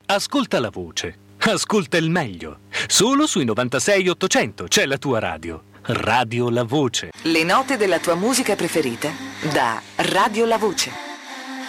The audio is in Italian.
Ascolta la voce. Ascolta il meglio. Solo sui 96 800 c'è la tua radio. Radio La Voce. Le note della tua musica preferita da Radio La Voce.